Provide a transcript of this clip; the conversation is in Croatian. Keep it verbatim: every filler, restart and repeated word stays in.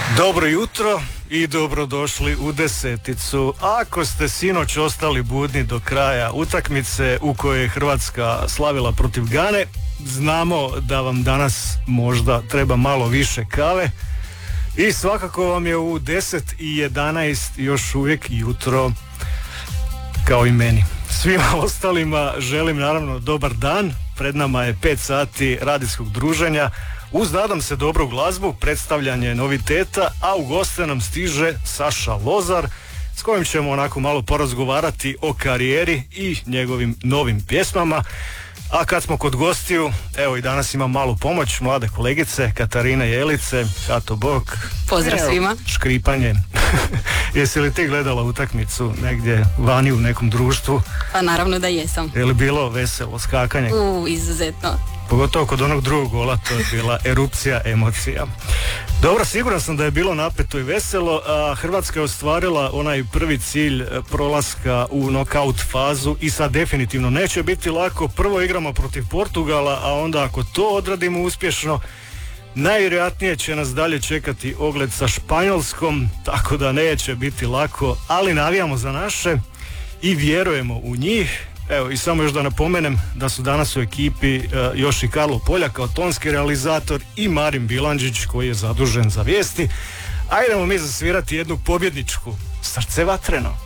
Dobro jutro i dobrodošli u deseticu. Ako ste sinoć ostali budni do kraja utakmice u kojoj je Hrvatska slavila protiv Gane, znamo da vam danas možda treba malo više kave i svakako vam je u deset i jedanaest još uvijek jutro, kao i meni. Svima ostalima želim naravno dobar dan. Pred nama je pet sati radijskog druženja uz, nadam se, dobru glazbu, predstavljanje noviteta, a u goste nam stiže Saša Lozar, s kojim ćemo onako malo porazgovarati o karijeri i njegovim novim pjesmama. A kad smo kod gostiju, evo i danas imam malu pomoć mlade kolegice Katarine Jelice. Hato bok. Pozdrav evo, svima. Škripanje. Jesi li ti gledala utakmicu negdje vani u nekom društvu? Pa naravno da jesam. Je li bilo veselo skakanje? U, izuzetno. Pogotovo kod onog drugog gola, to je bila erupcija emocija. Dobro, siguran sam da je bilo napeto i veselo, a Hrvatska je ostvarila onaj prvi cilj prolaska u nokaut fazu i sad definitivno neće biti lako. Prvo igramo protiv Portugala, a onda ako to odradimo uspješno, najvjerojatnije će nas dalje čekati ogled sa Španjolskom, tako da neće biti lako, ali navijamo za naše i vjerujemo u njih. Evo, i samo još da napomenem da su danas u ekipi uh, još i Karlo Poljak kao tonski realizator i Marin Bilandžić koji je zadužen za vijesti. A idemo mi zasvirati jednu pobjedničku Srce vatreno.